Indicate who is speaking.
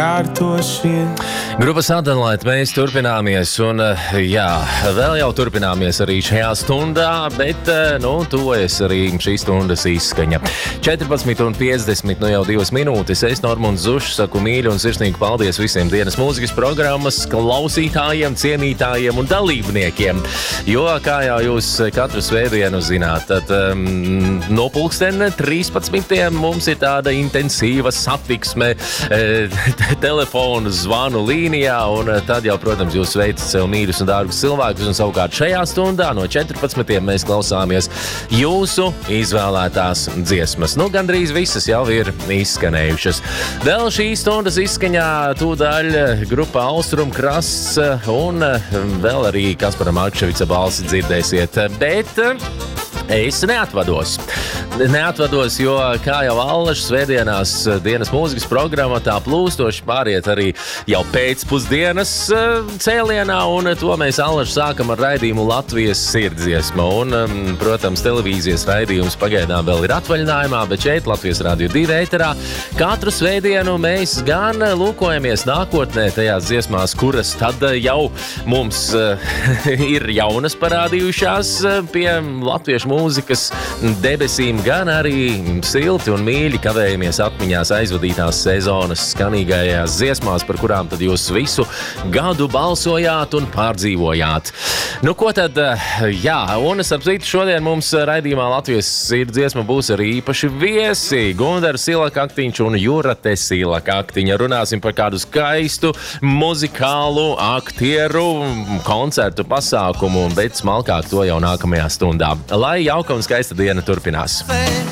Speaker 1: kārtošie.
Speaker 2: Grupa Satellite, mēs turpināmies, un vēl jau turpināmies arī šajā stundā, bet, tuvojas arī šīs stundas izskaņa. 14:50, jau 2 minūtes. Es, Normunds Zušs, saku mīļu un sirsnīgu paldies visiem dienas mūzikas programmas klausītājiem, cienītājiem un dalībniekiem. Jo, kā jau jūs katru svētdienu zināt, tad no 13:00 mums ir tāda intensīva satiksme, telefonu zvanu līnijā, un tad jau, protams, jūs sveicat sev mīļus un dārgus cilvēkus, un savukārt šajā stundā no 14 mēs klausāmies jūsu izvēlētās dziesmas. Gandrīz visas jau ir izskanējušas. Vēl šīs stundas izskaņā tūdaļ grupa Austrumkrasts, un vēl arī Kaspara Markševica balsi dzirdēsiet, bet es neatvados, jo, kā jau Allažas svētdienās dienas mūzikas programma, tā plūstoši pāriet arī jau pēcpusdienas cēlienā, un to mēs Allažu sākam ar raidījumu Latvijas sirdsdziesma. Un, protams, televīzijas raidījums pagaidām vēl ir atvaļinājumā, bet šeit Latvijas Radio 2 ēterā katru svētdienu mēs gan lūkojamies nākotnē tajās dziesmās, kuras tad jau mums ir jaunas parādījušās pie latviešu mūzikas debesīm, gan arī silti un mīļi kavējamies atmiņās aizvadītās sezonas skanīgajās dziesmās, par kurām tad jūs visu gadu balsojāt un pārdzīvojāt. Ko tad? Un starp citu, šodien mums raidījumā Latvijas sirdsdziesma būs arī īpaši viesi. Gundars Silakaktiņš un Jurate Silakaktiņa. Runāsim par kādu skaistu muzikālu aktieru koncertu pasākumu, bet smalkāk to jau nākamajā stundā. Lai jauka un skaista diena turpinās.